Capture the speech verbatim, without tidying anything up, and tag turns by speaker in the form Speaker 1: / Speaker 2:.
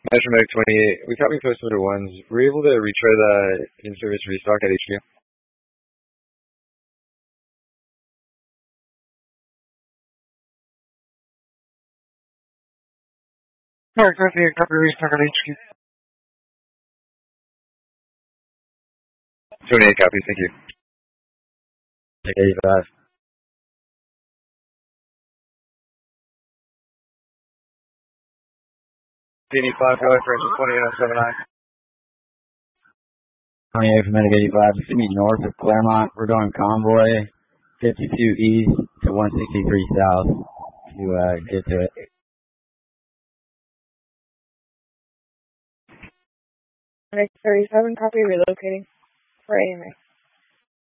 Speaker 1: Metro Medic twenty-eight. We copy post order ones. Were you able to retry the in-service restock at H Q?
Speaker 2: Alright, copy, copy restock at H Q.
Speaker 1: twenty-eight copies, thank you.
Speaker 3: eighty-five.
Speaker 1: eighty-five, go ahead for engine twenty-eight oh seven nine.
Speaker 3: twenty-eight for Medic eighty-five. Just to be north of Claremont. We're going convoy fifty-two east to one sixty-three south to uh, get to it.
Speaker 4: Medic thirty-seven, copy, relocating for A M A.